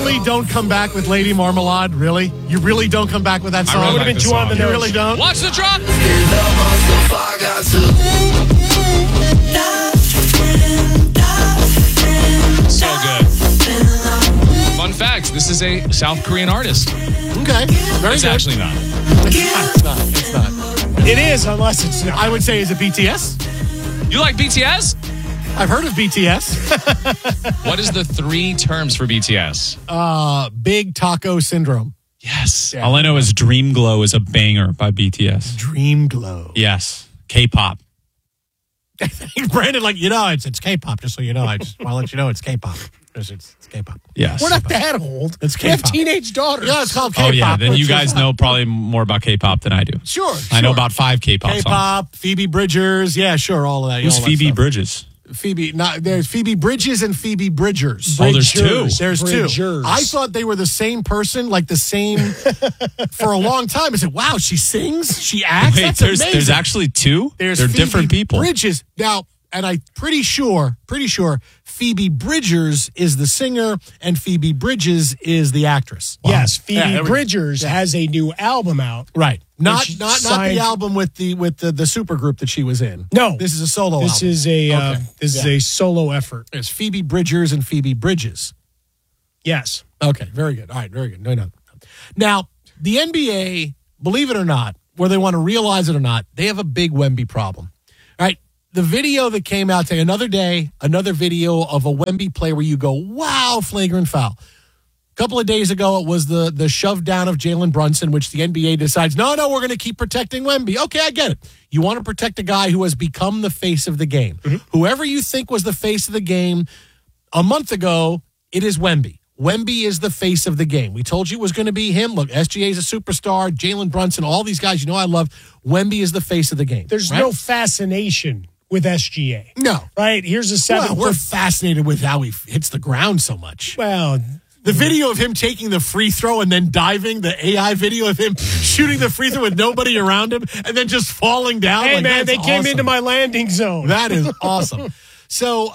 really don't come back with Lady Marmalade? Really? You really don't come back with that song? That would have been too on the You nose. really don't? Watch the drop. So good. Fun fact, this is a South Korean artist. Okay. Very It's good. actually not. It's not. It's not. It is, unless it's not. I would say, is it BTS? You like BTS? I've heard of BTS. What is the 3 terms for BTS? Big Taco Syndrome. Yes. All I know is Dream Glow is a banger by BTS. Dream Glow. Yes. K-pop. Brandon, it's K-pop, just so you know. I just want to let you know it's K-pop. It's K-pop. Yes. We're not that old. It's We have K-pop. teenage daughters. Yeah, it's called K-pop. Oh, yeah. Then which you is- guys know probably more about K-pop than I do. Sure. I know about 5 K-pop songs. K-pop, Phoebe Bridgers. Yeah, sure, all of that. Who's all that Phoebe stuff. Bridges? There's Phoebe Bridges and Phoebe Bridgers. Oh, there's 2. Bridgers. There's 2. Bridgers. I thought they were the same person, like the same for a long time. I said, wow, she sings, she acts. Wait, That's there's amazing. actually 2? There's They're Phoebe different people. Bridges. Now, and I'm pretty sure Phoebe Bridgers is the singer and Phoebe Bridges is the actress. Yes, Phoebe Yeah, there we go. Bridgers has a new album out. Right. Not she the signed- album with the super group that she was in. No. This is a solo This album. is a Okay. this is a solo effort. It's Phoebe Bridgers and Phoebe Bridges. Yes. Okay, very good. All right, very good. No. Now, the NBA, believe it or not, whether they want to realize it or not, they have a big Wemby problem. All right, the video that came out today, another video of a Wemby play where you go, wow, flagrant foul. A couple of days ago, it was the shove down of Jalen Brunson, which the NBA decides, no, we're going to keep protecting Wemby. Okay, I get it. You want to protect a guy who has become the face of the game. Whoever you think was the face of the game a month ago, it is Wemby. Wemby is the face of the game. We told you it was going to be him. Look, SGA is a superstar. Jalen Brunson, all these guys I love. Wemby is the face of the game. There's right? no fascination with SGA. No. Right? Here's a 7 Well, we're foot. fascinated with how he hits the ground so much. Well, The video of him taking the free throw and then diving, the AI video of him shooting the free throw with nobody around him and then just falling down. hey, like, man, that's they came awesome. into my landing zone. That is awesome. So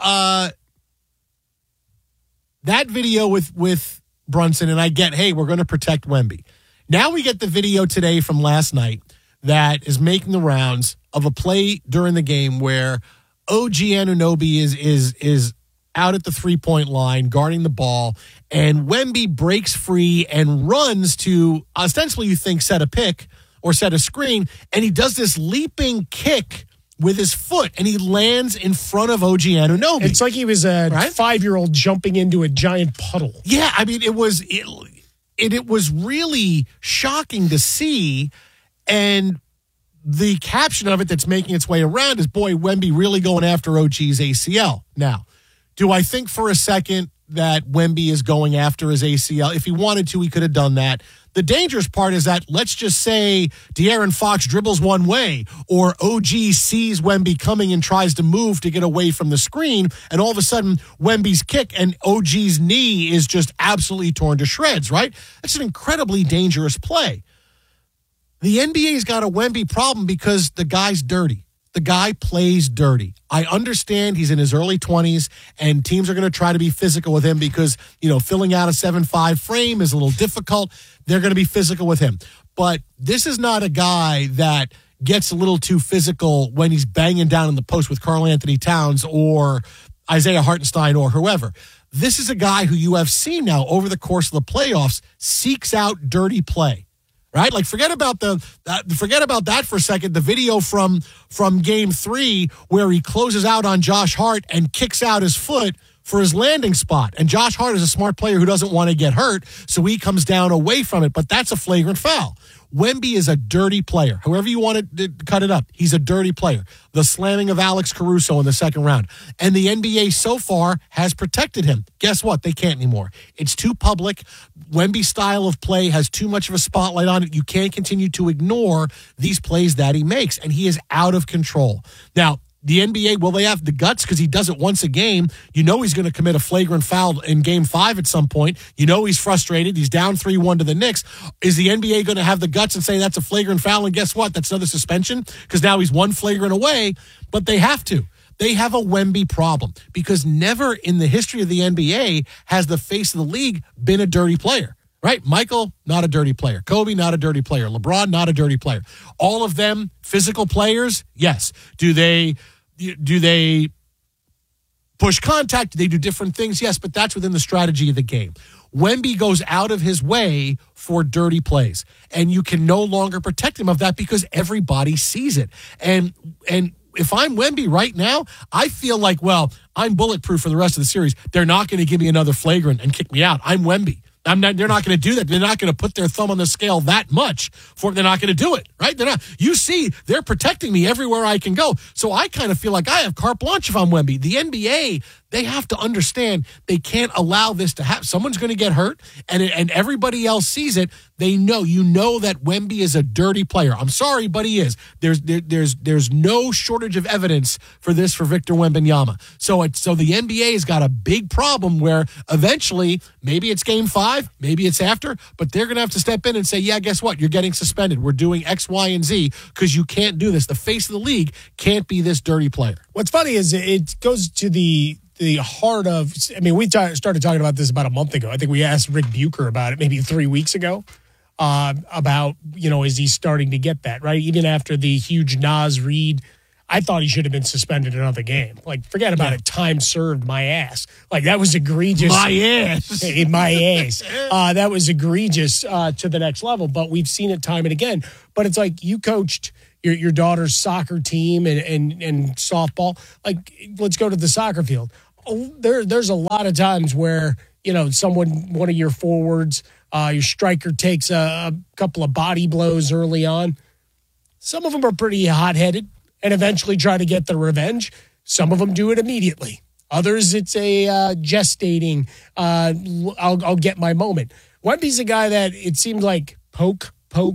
that video with Brunson, and I get, hey, we're going to protect Wemby. Now we get the video today from last night that is making the rounds of a play during the game where OG Anunoby is out at the 3-point line guarding the ball, and Wemby breaks free and runs to ostensibly, you think, set a pick or set a screen, and he does this leaping kick with his foot, and he lands in front of OG Anunoby. It's like he was a Right? 5-year-old jumping into a giant puddle. Yeah, I mean, it was really shocking to see, and the caption of it that's making its way around is, boy, Wemby really going after OG's ACL. Now, do I think for a second that Wemby is going after his ACL? If he wanted to, he could have done that. The dangerous part is that, let's just say De'Aaron Fox dribbles one way, or OG sees Wemby coming and tries to move to get away from the screen, and all of a sudden Wemby's kick and OG's knee is just absolutely torn to shreds, right? That's an incredibly dangerous play. The NBA's got a Wemby problem because the guy's dirty. The guy plays dirty. I understand he's in his early 20s and teams are going to try to be physical with him because, filling out a 7'5" frame is a little difficult. They're going to be physical with him. But this is not a guy that gets a little too physical when he's banging down in the post with Karl Anthony Towns or Isaiah Hartenstein or whoever. This is a guy who you have seen now over the course of the playoffs seeks out dirty play. Right? Like, forget about that for a second. The video from game 3 where he closes out on Josh Hart and kicks out his foot for his landing spot. And Josh Hart is a smart player who doesn't want to get hurt, so he comes down away from it. But that's a flagrant foul. Wemby is a dirty player. However you want to cut it up, he's a dirty player. The slamming of Alex Caruso in the second round. And the NBA so far has protected him. Guess what? They can't anymore. It's too public. Wemby's style of play has too much of a spotlight on it. You can't continue to ignore these plays that he makes, and he is out of control. Now, the NBA, will they have the guts because he does it once a game? He's going to commit a flagrant foul in game 5 at some point. He's frustrated. He's down 3-1 to the Knicks. Is the NBA going to have the guts and say that's a flagrant foul? And guess what? That's another suspension because now he's one flagrant away, but they have to. they have a Wemby problem because never in the history of the NBA has the face of the league been a dirty player, right? Michael, not a dirty player. Kobe, not a dirty player. LeBron, not a dirty player. All of them physical players, yes. Do they push contact? Do they do different things? Yes, but that's within the strategy of the game. Wemby goes out of his way for dirty plays, and you can no longer protect him of that because everybody sees it. And if I'm Wemby right now, I feel like, well, I'm bulletproof for the rest of the series. They're not going to give me another flagrant and kick me out. I'm Wemby. They're not going to do that. They're not going to put their thumb on the scale that much they're not going to do it, right? They're not. You see, they're protecting me everywhere I can go. So I kind of feel like I have carte blanche if I'm Wemby. The NBA, they have to understand they can't allow this to happen. Someone's going to get hurt, and everybody else sees it. They know, that Wemby is a dirty player. I'm sorry, but he is. There's no shortage of evidence for this for Victor Wembanyama. So the NBA has got a big problem where eventually, maybe it's game 5, maybe it's after, but they're going to have to step in and say, yeah, guess what? You're getting suspended. We're doing X, Y, and Z because you can't do this. The face of the league can't be this dirty player. What's funny is it goes to the heart of, I mean, we started talking about this about a month ago. I think we asked Rick Bucher about it maybe 3 weeks ago about, is he starting to get that, right? Even after the huge Naz Reid, I thought he should have been suspended another game. Like, forget about it. Time served, my ass. Like, that was egregious. My ass. My ass. That was egregious to the next level. But we've seen it time and again. But it's like you coached your daughter's soccer team and softball. Like, let's go to the soccer field. There's a lot of times where, one of your forwards, your striker takes a couple of body blows early on. Some of them are pretty hot-headed and eventually try to get the revenge. Some of them do it immediately. Others, it's a gestating, I'll get my moment. Wemby's a guy that it seems like poke,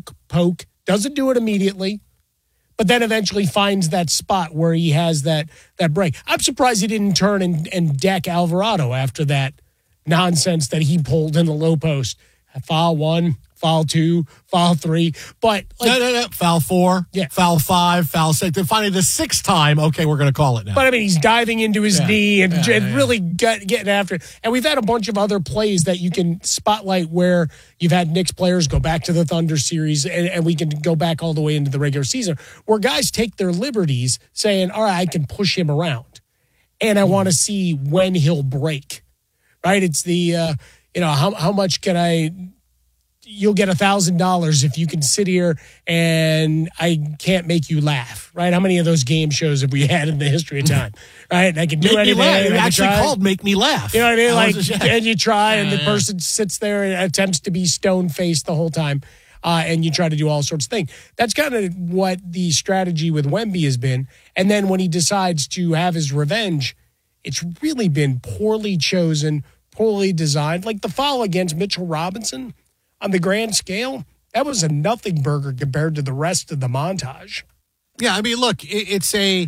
doesn't do it immediately, but then eventually finds that spot where he has that break. I'm surprised he didn't turn and deck Alvarado after that nonsense that he pulled in the low post. Foul 1, foul 2, foul 3. But no. Foul 4, foul 5, foul 6. Then finally the 6th time, okay, we're going to call it now. But I mean, he's diving into his knee and really getting after it. And we've had a bunch of other plays that you can spotlight where you've had Knicks players go back to the Thunder series, and we can go back all the way into the regular season, where guys take their liberties saying, all right, I can push him around. And I want to see when he'll break, right? It's the, how much can I... You'll get $1,000 if you can sit here and I can't make you laugh, right? How many of those game shows have we had in the history of time, right? And I can do anything. It actually called Make Me Laugh. You know what I mean? And you try, and the person sits there and attempts to be stone-faced the whole time, and you try to do all sorts of things. That's kind of what the strategy with Wemby has been. And then when he decides to have his revenge, it's really been poorly chosen, poorly designed. Like the foul against Mitchell Robinson, on the grand scale, that was a nothing burger compared to the rest of the montage. Yeah, I mean, look, it's a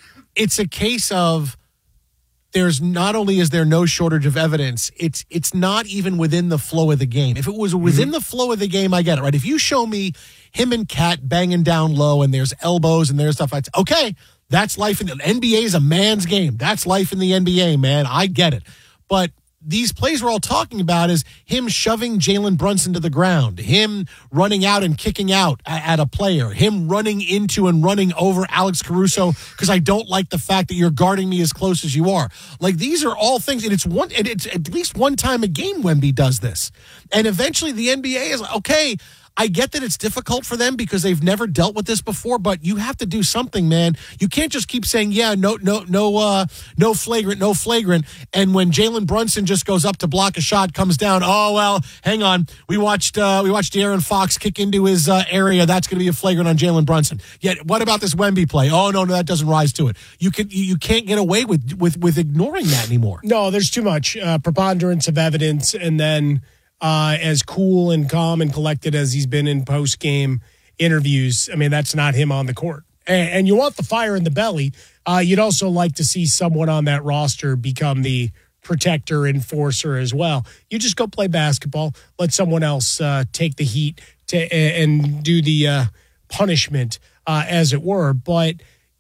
case of there's not only is there no shortage of evidence, it's not even within the flow of the game. If it was within the flow of the game, I get it, right? If you show me him and Cat banging down low and there's elbows and there's stuff, okay, that's life in the NBA is a man's game. That's life in the NBA, man. I get it. But these plays we're all talking about is him shoving Jalen Brunson to the ground, him running out and kicking out at a player, him running into and running over Alex Caruso because I don't like the fact that you're guarding me as close as you are. Like, these are all things, and it's at least one time a game Wemby does this. And eventually the NBA is like, okay, I get that it's difficult for them because they've never dealt with this before, but you have to do something, man. You can't just keep saying, no flagrant. And when Jalen Brunson just goes up to block a shot, comes down, oh, well, hang on. We watched De'Aaron Fox kick into his area. That's going to be a flagrant on Jalen Brunson. Yet, what about this Wemby play? Oh, no, that doesn't rise to it. You can't get away with ignoring that anymore. No, there's too much preponderance of evidence, and then as cool and calm and collected as he's been in post-game interviews, I mean, that's not him on the court. And you want the fire in the belly. You'd also like to see someone on that roster become the protector, enforcer as well. You just go play basketball. Let someone else take the heat and do the punishment, as it were. But,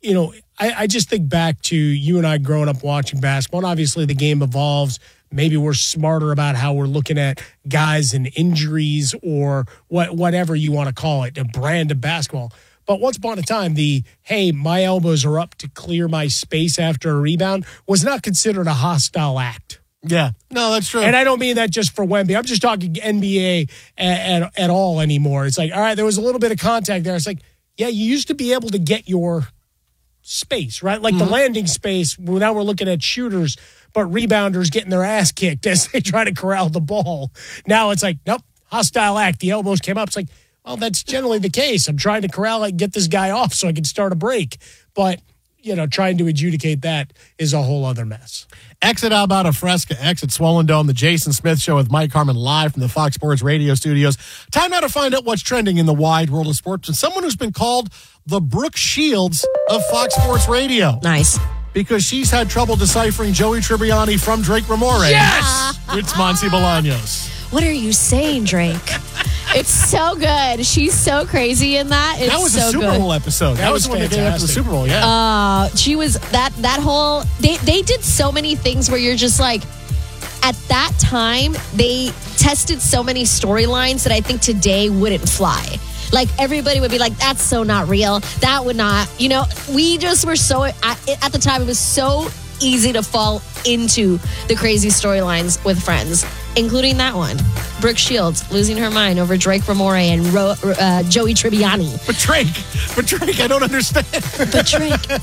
I just think back to you and I growing up watching basketball. And obviously, the game evolves. Maybe we're smarter about how we're looking at guys and injuries or whatever you want to call it, a brand of basketball. But once upon a time, hey, my elbows are up to clear my space after a rebound was not considered a hostile act. Yeah. No, that's true. And I don't mean that just for Wemby. I'm just talking NBA at all anymore. It's like, all right, there was a little bit of contact there. It's like, yeah, you used to be able to get your space, right? Like the landing space. Well, now we're looking at shooters, but rebounders getting their ass kicked as they try to corral the ball. Now it's like, nope, hostile act. The elbows came up. It's like, well, that's generally the case. I'm trying to corral it, get this guy off so I can start a break. But, trying to adjudicate that is a whole other mess. Exit Alberta Fresca, exit Swollen Dome, the Jason Smith Show with Mike Harmon live from the Fox Sports Radio studios. Time now to find out what's trending in the wide world of sports. And someone who's been called the Brooke Shields of Fox Sports Radio. Nice. Because she's had trouble deciphering Joey Tribbiani from Drake Ramore. Yes! It's Monty Bolaños. What are you saying, Drake? It's so good. She's so crazy in that. It's That was so a Super good. Bowl episode. That was the one that came after the Super Bowl, yeah. She was that whole they did so many things where you're just like, at that time they tested so many storylines that I think today wouldn't fly. Like everybody would be like, that's so not real. That would not, we just were so at the time it was so easy to fall into the crazy storylines with friends, including that one. Brooke Shields losing her mind over Drake Ramore and Joey Tribbiani. But Drake, I don't understand. But Drake.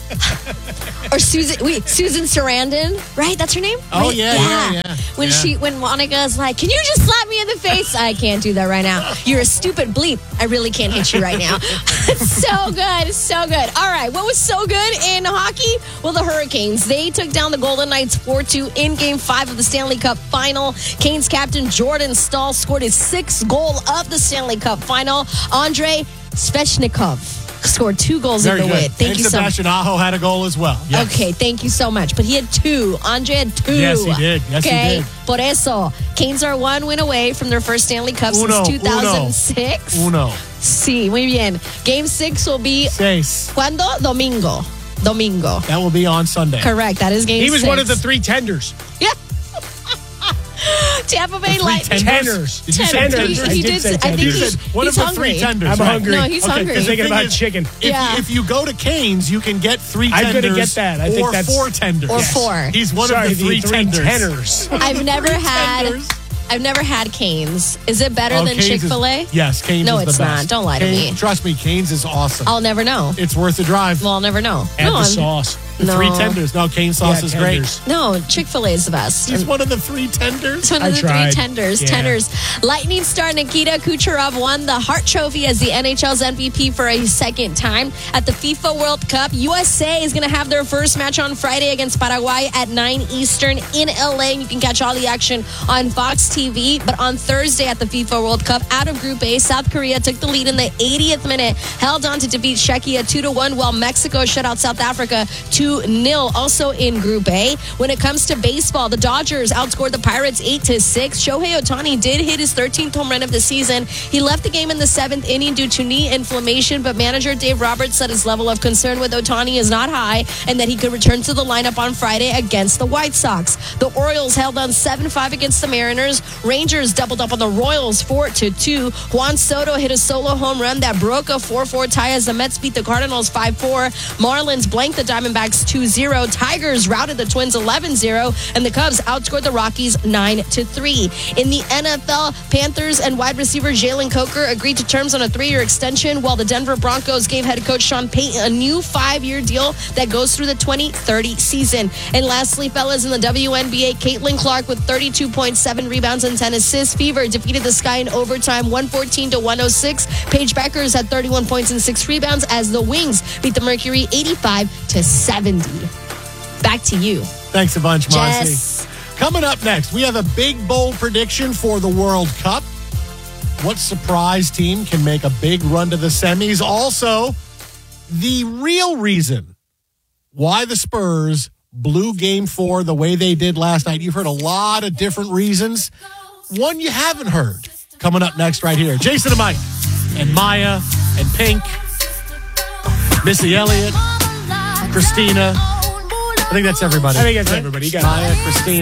Or Susan Sarandon, right? That's her name? Oh, right? yeah. When Monica's like, can you just slap me in the face? I can't do that right now. You're a stupid bleep. I really can't hit you right now. So good. So good. All right. What was so good in hockey? Well, the Hurricanes. They took down the Golden Knights 4-2 in Game 5 of the Stanley Cup Final. Canes captain Jordan Staal scored his 6th goal of the Stanley Cup Final. Andrei Svechnikov scored 2 goals in the win. Thank you so much. Sebastian Aho had a goal as well. Yes. Okay, thank you so much. But he had 2. Andre had 2. Yes, he did. Yes, he did. Por eso, Canes are 1 win away from their first Stanley Cup since 2006. Uno. Sí, muy bien. Game 6 will be... Seis. ¿Cuándo? Domingo. That will be on Sunday. Correct. That is game 6. He was one of the 3 tenders. Yeah. Tampa Bay Lightning. Tenders. Did you say tenders? I did say I think tenders. One of he's the hungry. 3 tenders. I'm right? hungry. No, he's hungry. Because thinking The about thing is, chicken. If you go to Canes, you can get 3 I'm tenders. gonna get that. I think or that's 4 tenders. Or 4. He's one Sorry, of the 3 tenders. tenders. I've never had... Tenders. I've never had Canes. Is it better than Canes Chick-fil-A? Yes, Canes No, is the it's best. not. Don't lie to me. Trust me, Canes is awesome. I'll never know. It's worth the drive. Well, I'll never know. Add no, the I'm- sauce. The no. 3 tenders. No, Cane's sauce is tenders. No, Chick-fil-A is the best. great. He's one of the 3 tenders. It's one of I the tried. 3 tenders. Yeah. Tenders. Lightning star Nikita Kucherov won the Hart Trophy as the NHL's MVP for a second time at the FIFA World Cup. USA is going to have their first match on Friday against Paraguay at 9 Eastern in LA. You can catch all the action on Fox TV. But on Thursday at the FIFA World Cup, out of Group A, South Korea took the lead in the 80th minute, held on to defeat Czechia 2-1, while Mexico shut out South Africa 2-0. Also in Group A, when it comes to baseball, the Dodgers outscored the Pirates 8-6. Shohei Ohtani did hit his 13th home run of the season. He left the game in the 7th inning due to knee inflammation, but manager Dave Roberts said his level of concern with Ohtani is not high and that he could return to the lineup on Friday against the White Sox. The Orioles held on 7-5 against the Mariners. Rangers doubled up on the Royals 4-2. Juan Soto hit a solo home run that broke a 4-4 tie as the Mets beat the Cardinals 5-4. Marlins blanked the Diamondbacks 2-0. Tigers routed the Twins 11-0, and the Cubs outscored the Rockies 9-3. In the NFL, Panthers and wide receiver Jalen Coker agreed to terms on a 3-year extension, while the Denver Broncos gave head coach Sean Payton a new 5-year deal that goes through the 2030 season. And lastly, fellas, in the WNBA, Caitlin Clark with 32.7 rebounds and 10 assists. Fever defeated the Sky in overtime 114-106. Paige Beckers had 31 points and 6 rebounds as the Wings beat the Mercury 85-70. Back to you. Thanks a bunch, Marcy. Jess. Coming up next, we have a big, bold prediction for the World Cup. What surprise team can make a big run to the semis? Also, the real reason why the Spurs blew Game 4 the way they did last night. You've heard a lot of different reasons. One you haven't heard. Coming up next right here. Jason and Mike and Maya and Pink, Missy Elliott. Christina. I think that's everybody. I think that's everybody. You got it. Maya, Christina.